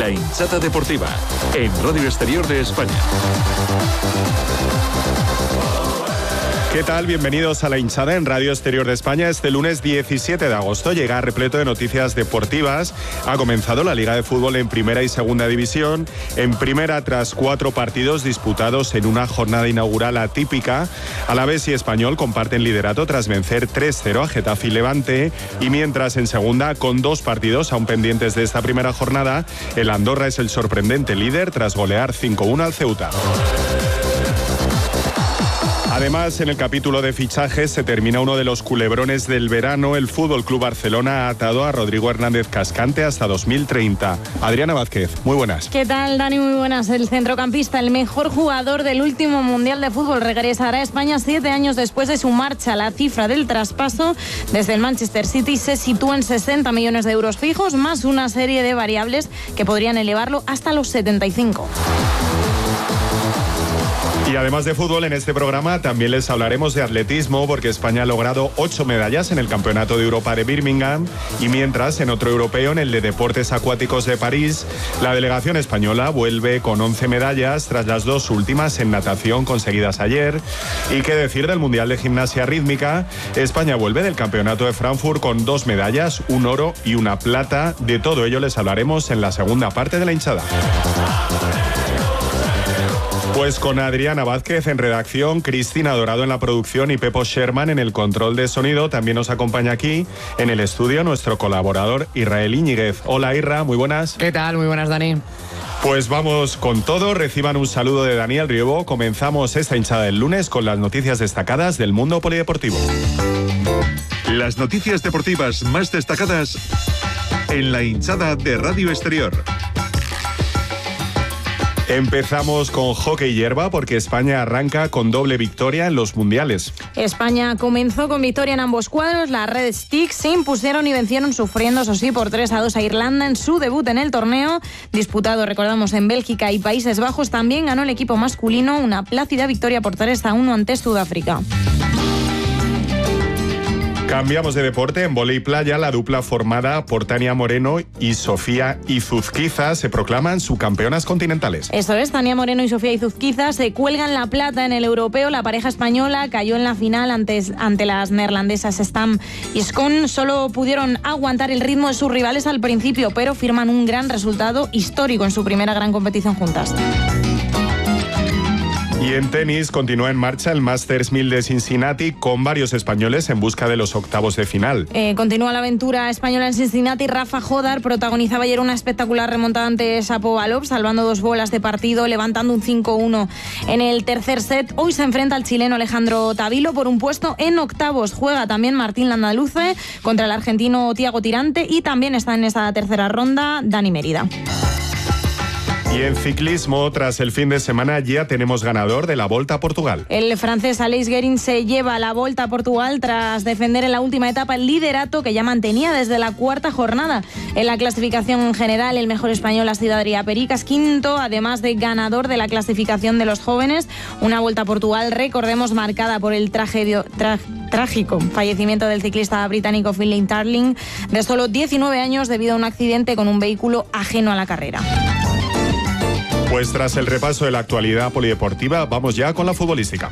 La Hinchada Deportiva, en Radio Exterior de España. ¿Qué tal? Bienvenidos a La Hinchada en Radio Exterior de España. Este lunes 17 de agosto llega repleto de noticias deportivas. Ha comenzado la Liga de Fútbol en Primera y Segunda División. En Primera, tras 4 partidos disputados en una jornada inaugural atípica, Alavés y Español comparten liderato tras vencer 3-0 a Getafe y Levante. Y mientras en Segunda, con 2 partidos aún pendientes de esta primera jornada, el Andorra es el sorprendente líder tras golear 5-1 al Ceuta. Además, en el capítulo de fichajes se termina uno de los culebrones del verano. El Fútbol Club Barcelona ha atado a Rodrigo Hernández Cascante hasta 2030. Adriana Vázquez, muy buenas. ¿Qué tal, Dani? Muy buenas. El centrocampista, el mejor jugador del último Mundial de Fútbol, regresará a España 7 años después de su marcha. La cifra del traspaso desde el Manchester City se sitúa en 60 millones de euros fijos, más una serie de variables que podrían elevarlo hasta los 75. Y además de fútbol, en este programa también les hablaremos de atletismo, porque España ha logrado 8 medallas en el Campeonato de Europa de Birmingham. Y mientras, en otro europeo, en el de Deportes Acuáticos de París, la delegación española vuelve con 11 medallas tras las 2 últimas en natación conseguidas ayer. Y qué decir del Mundial de Gimnasia Rítmica. España vuelve del Campeonato de Frankfurt con 2 medallas, un oro y una plata. De todo ello les hablaremos en la segunda parte de La Hinchada. Pues con Adriana Vázquez en redacción, Cristina Dorado en la producción y Pepo Sherman en el control de sonido. También nos acompaña aquí en el estudio nuestro colaborador Israel Íñiguez. Hola Irra, muy buenas. ¿Qué tal? Muy buenas, Dani. Pues vamos con todo. Reciban un saludo de Daniel Riebo. Comenzamos esta hinchada del lunes con las noticias destacadas del mundo polideportivo. Las noticias deportivas más destacadas en La Hinchada de Radio Exterior. Empezamos con hockey hierba porque España arranca con doble victoria en los mundiales. España comenzó con victoria en ambos cuadros. Las Red Sticks se impusieron y vencieron sufriendo, eso sí, por 3-2 a Irlanda en su debut en el torneo. Disputado, recordamos, en Bélgica y Países Bajos. También ganó el equipo masculino una plácida victoria por 3-1 ante Sudáfrica. Cambiamos de deporte. En vóley playa, la dupla formada por Tania Moreno y Sofía Izuzquiza se proclaman subcampeonas continentales. Eso es, Tania Moreno y Sofía Izuzquiza se cuelgan la plata en el europeo. La pareja española cayó en la final ante las neerlandesas Stam y Scon. Solo pudieron aguantar el ritmo de sus rivales al principio, pero firman un gran resultado histórico en su primera gran competición juntas. Y en tenis continúa en marcha el Masters 1000 de Cincinnati con varios españoles en busca de los octavos de final. Continúa la aventura española en Cincinnati. Rafa Jodar protagonizaba ayer una espectacular remontada ante Shapovalov, salvando 2 bolas de partido, levantando un 5-1 en el tercer set. Hoy se enfrenta al chileno Alejandro Tavilo por un puesto en octavos. Juega también Martín Landaluce contra el argentino Tiago Tirante y también está en esa tercera ronda Dani Mérida. Y en ciclismo, tras el fin de semana, ya tenemos ganador de la Volta a Portugal. El francés Aleix Guerin se lleva la Volta a Portugal tras defender en la última etapa el liderato que ya mantenía desde la 4ª jornada. En la clasificación general, el mejor español ha sido Adrià Pericas, quinto, además de ganador de la clasificación de los jóvenes. Una Volta a Portugal, recordemos, marcada por el trágico fallecimiento del ciclista británico Phil Tarling, de solo 19 años debido a un accidente con un vehículo ajeno a la carrera. Pues tras el repaso de la actualidad polideportiva, vamos ya con la futbolística.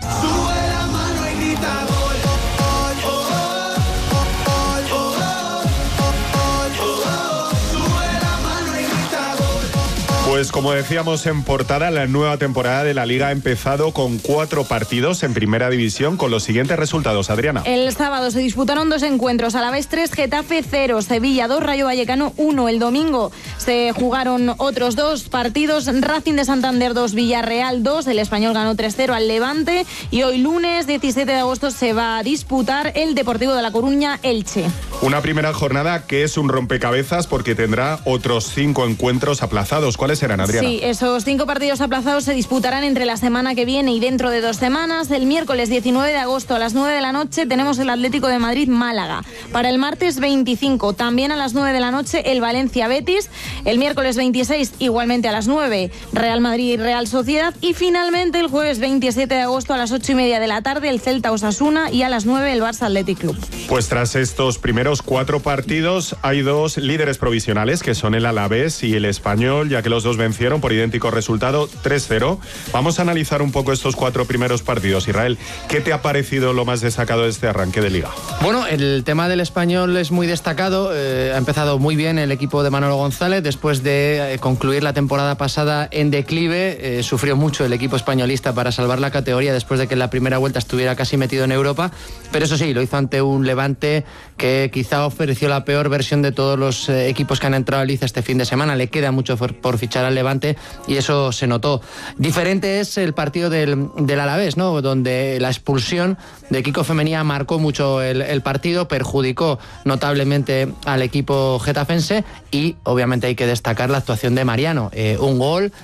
Pues como decíamos en portada, la nueva temporada de la Liga ha empezado con 4 partidos en Primera División con los siguientes resultados, Adriana. El sábado se disputaron 2 encuentros, Alavés 3, Getafe 0, Sevilla 2, Rayo Vallecano 1. El domingo se jugaron otros 2 partidos, Racing de Santander 2, Villarreal 2, el Español ganó 3-0 al Levante y hoy lunes 17 de agosto se va a disputar el Deportivo de La Coruña Elche. Una primera jornada que es un rompecabezas porque tendrá otros 5 encuentros aplazados. ¿Cuáles serán, Adriana? Sí, esos 5 partidos aplazados se disputarán entre la semana que viene y dentro de 2 semanas. El miércoles 19 de agosto a las 9 de la noche tenemos el Atlético de Madrid-Málaga. Para el martes 25, también a las 9 de la noche, el Valencia-Betis. El miércoles 26, igualmente a las 9, Real Madrid-Real Sociedad. Y finalmente el jueves 27 de agosto a las 8:30 de la tarde, el Celta-Osasuna y a las 9 el Barça Athletic Club. Pues tras estos primeros primeros 4 partidos hay 2 líderes provisionales, que son el Alavés y el Español, ya que los dos vencieron por idéntico resultado, 3-0. Vamos a analizar un poco estos 4 primeros partidos. Israel, ¿qué te ha parecido lo más destacado de este arranque de Liga? Bueno, el tema del Español es muy destacado. Ha empezado muy bien el equipo de Manolo González. Después de concluir la temporada pasada en declive, sufrió mucho el equipo españolista para salvar la categoría después de que en la primera vuelta estuviera casi metido en Europa. Pero eso sí, lo hizo ante un Levante que quizá ofreció la peor versión de todos los equipos que han entrado a Liga este fin de semana. Le queda mucho por fichar al Levante y eso se notó. Diferente es el partido del Alavés, ¿no? Donde la expulsión de Kiko Femenía marcó mucho el partido, perjudicó notablemente al equipo getafense y obviamente hay que destacar la actuación de Mariano. Un gol,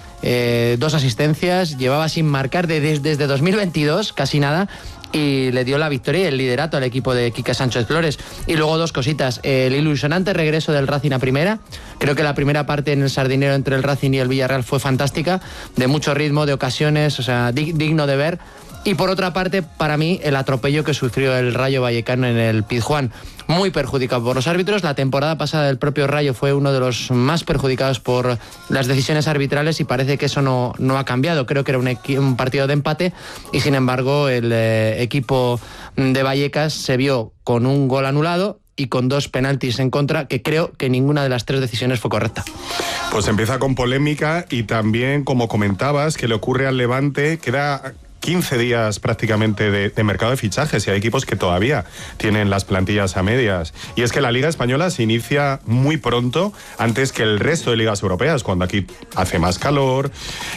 2 asistencias, llevaba sin marcar desde 2022, casi nada, y le dio la victoria y el liderato al equipo de Quique Sánchez Flores. Y luego 2 cositas, el ilusionante regreso del Racing a primera. Creo que la primera parte en el Sardinero entre el Racing y el Villarreal fue fantástica, de mucho ritmo, de ocasiones, o sea, digno de ver. Y por otra parte, para mí, el atropello que sufrió el Rayo Vallecano en el Pizjuán, muy perjudicado por los árbitros. La temporada pasada el propio Rayo fue uno de los más perjudicados por las decisiones arbitrales y parece que eso no ha cambiado. Creo que era un partido de empate y sin embargo el equipo de Vallecas se vio con un gol anulado y con 2 penaltis en contra, que creo que ninguna de las 3 decisiones fue correcta. Pues empieza con polémica y también, como comentabas, que le ocurre al Levante, queda 15 días prácticamente de mercado de fichajes y hay equipos que todavía tienen las plantillas a medias. Y es que la Liga Española se inicia muy pronto, antes que el resto de ligas europeas, cuando aquí hace más calor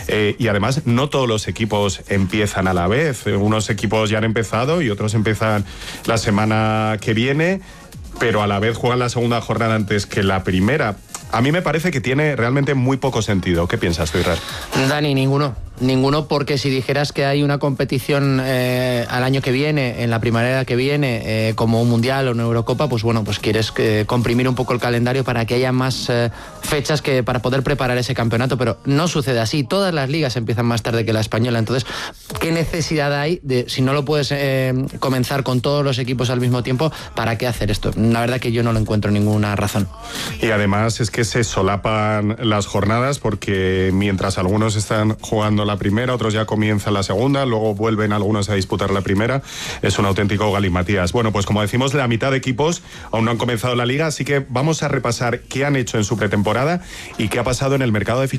y además no todos los equipos empiezan a la vez. Unos equipos ya han empezado y otros empiezan la semana que viene, pero a la vez juegan la segunda jornada antes que la primera. A mí me parece que tiene realmente muy poco sentido. ¿Qué piensas tú, Israel? Dani, ninguno, porque si dijeras que hay una competición al año que viene, en la primavera que viene, como un Mundial o una Eurocopa, pues bueno, pues quieres comprimir un poco el calendario para que haya más fechas que para poder preparar ese campeonato, pero no sucede así. Todas las ligas empiezan más tarde que la española, entonces, ¿qué necesidad hay de, si no lo puedes comenzar con todos los equipos al mismo tiempo, para qué hacer esto? La verdad que yo no lo encuentro ninguna razón. Y además es que se solapan las jornadas porque mientras algunos están jugando la primera, otros ya comienzan la segunda, luego vuelven algunos a disputar la primera. Es un auténtico galimatías. Bueno, pues como decimos, la mitad de equipos aún no han comenzado la liga, así que vamos a repasar qué han hecho en su pretemporada y qué ha pasado en el mercado de fichajes.